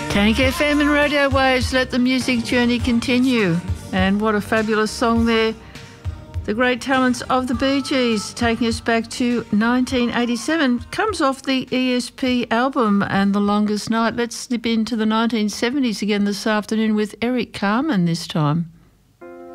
Tank FM and radio waves, let the music journey continue. And what a fabulous song there. The great talents of the Bee Gees, taking us back to 1987, comes off the ESP album And the Longest Night. Let's slip into the 1970s again this afternoon with Eric Carmen this time.